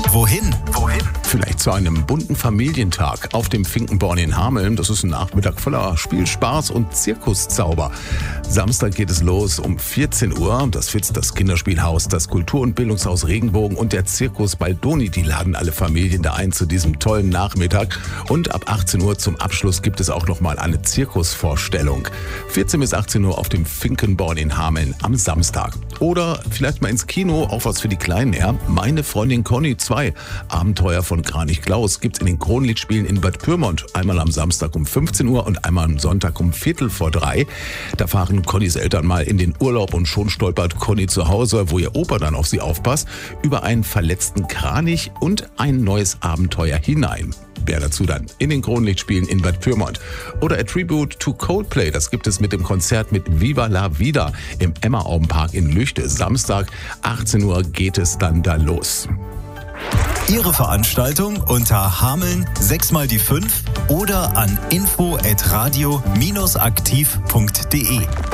Wohin? Vielleicht zu einem bunten Familientag auf dem Finkenborn in Hameln. Das ist ein Nachmittag voller Spielspaß und Zirkuszauber. Samstag geht es los um 14 Uhr. Das Fitz, das Kinderspielhaus, das Kultur- und Bildungshaus Regenbogen und der Zirkus Baldoni, die laden alle Familien da ein zu diesem tollen Nachmittag. Und ab 18 Uhr zum Abschluss gibt es auch nochmal eine Zirkusvorstellung. 14 bis 18 Uhr auf dem Finkenborn in Hameln am Samstag. Oder vielleicht mal ins Kino, auch was für die Kleinen, ja. Meine Freundin Conny 2. Abenteuer von Kranich Klaus gibt's in den Kronlichtspielen in Bad Pyrmont. Einmal am Samstag um 15 Uhr und einmal am Sonntag um 2:45. Da fahren Connys Eltern mal in den Urlaub und schon stolpert Conny zu Hause, wo ihr Opa dann auf sie aufpasst, über einen verletzten Kranich und ein neues Abenteuer hinein. Mehr dazu dann in den Kronlichtspielen in Bad Pyrmont. Oder A Tribute to Coldplay, das gibt es mit dem Konzert mit Viva la Vida im Emma-Augen-Park in Lüchte. Samstag, 18 Uhr geht es dann da los. Ihre Veranstaltung unter Hameln 6x5 oder an info@radio-aktiv.de.